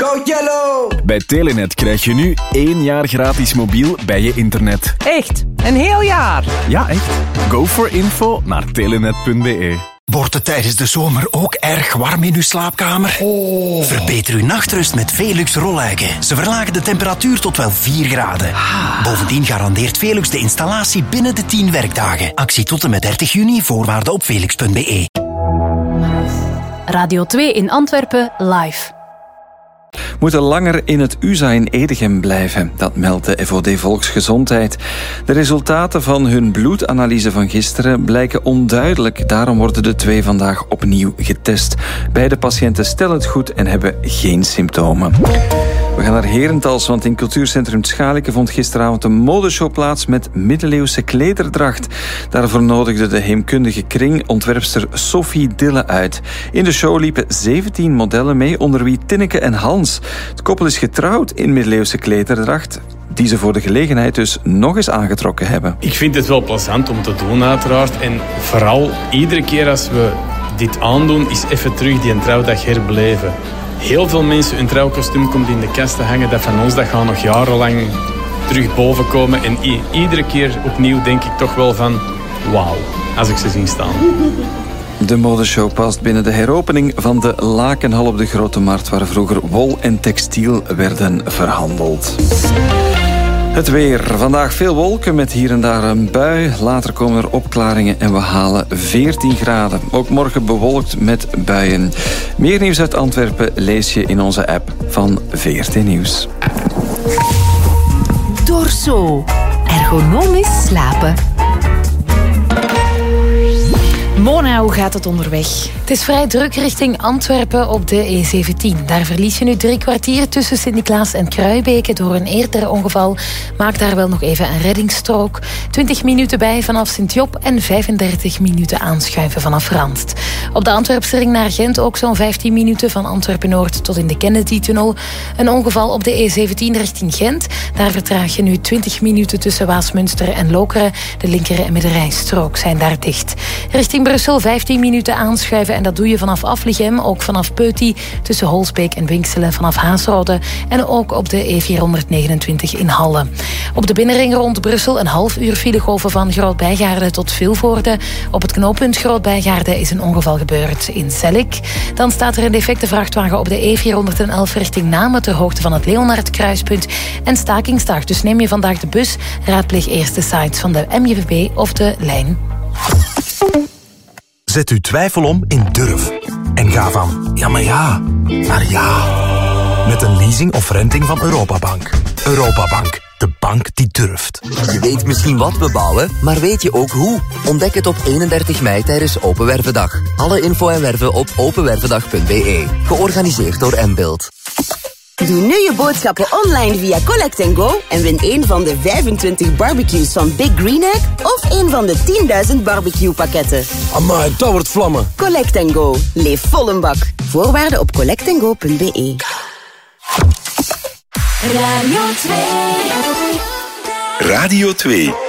Go Yellow! Bij Telenet krijg je nu 1 jaar gratis mobiel bij je internet. Echt? Een heel jaar? Ja, echt. Go for info naar telenet.be. Wordt het tijdens de zomer ook erg warm in uw slaapkamer? Oh. Verbeter uw nachtrust met Velux rolluiken. Ze verlagen de temperatuur tot wel 4 graden. Bovendien garandeert Velux de installatie binnen de 10 werkdagen. Actie tot en met 30 juni, voorwaarden op velux.be. Radio 2 in Antwerpen live. Moeten langer in het USA in Edegem blijven. Dat meldt de FOD Volksgezondheid. De resultaten van hun bloedanalyse van gisteren blijken onduidelijk. Daarom worden de 2 vandaag opnieuw getest. Beide patiënten stellen het goed en hebben geen symptomen. We gaan naar Herentals, want in cultuurcentrum Schalike vond gisteravond een modeshow plaats met middeleeuwse klederdracht. Daarvoor nodigde de heemkundige kring ontwerpster Sophie Dille uit. In de show liepen 17 modellen mee, onder wie Tinneke en Hans. Het koppel is getrouwd in middeleeuwse klederdracht, die ze voor de gelegenheid dus nog eens aangetrokken hebben. Ik vind het wel plezant om te doen, uiteraard. En vooral, iedere keer als we dit aandoen, is even terug die trouwdag herbeleven. Heel veel mensen, hun trouwkostuum komt in de kast te hangen. Dat van ons, dat gaat nog jarenlang terug bovenkomen. En iedere keer opnieuw denk ik toch wel van, wauw, als ik ze zie staan. De modeshow past binnen de heropening van de Lakenhal op de Grote Markt, waar vroeger wol en textiel werden verhandeld. Het weer. Vandaag veel wolken met hier en daar een bui. Later komen er opklaringen en we halen 14 graden. Ook morgen bewolkt met buien. Meer nieuws uit Antwerpen lees je in onze app van VRT Nieuws. Dorso. Ergonomisch slapen. Mona, hoe gaat het onderweg? Het is vrij druk richting Antwerpen op de E17. Daar verlies je nu 3 kwartier tussen Sint-Niklaas en Kruibeke door een eerder ongeval. Maak daar wel nog even een reddingsstrook. 20 minuten bij vanaf Sint-Job en 35 minuten aanschuiven vanaf Randst. Op de Antwerpse ring naar Gent ook zo'n 15 minuten van Antwerpen-Noord tot in de Kennedy-tunnel. Een ongeval op de E17 richting Gent. Daar vertraag je nu 20 minuten tussen Waasmunster en Lokeren. De linker- en middenrijstrook zijn daar dicht. Richting Brussel 15 minuten aanschuiven en dat doe je vanaf Aflichem, ook vanaf Peuty, tussen Holsbeek en Winkselen, vanaf Haasrode en ook op de E429 in Halle. Op de binnenring rond Brussel een half uur filegolven van Groot-Bijgaarde tot Vilvoorde. Op het knooppunt Groot-Bijgaarde is een ongeval gebeurd in Sellik. Dan staat er een defecte vrachtwagen op de E411 richting Namen ter hoogte van het Leonardkruispunt en stakingstag. Dus neem je vandaag de bus, raadpleeg eerst de sites van de MJVB of de lijn. Zet uw twijfel om in durf. En ga van ja, maar ja, naar ja. Met een leasing of renting van Europabank. Europabank, de bank die durft. Je weet misschien wat we bouwen, maar weet je ook hoe? Ontdek het op 31 mei tijdens Open Wervendag. Alle info en werven op openwervendag.be. Georganiseerd door Mbuild. Doe nu je boodschappen online via Collect & Go en win een van de 25 barbecues van Big Green Egg of een van de 10.000 barbecue pakketten. Amai, dat wordt vlammen. Collect & Go. Leef vol een bak. Voorwaarden op collectandgo.be. Radio 2. Radio 2.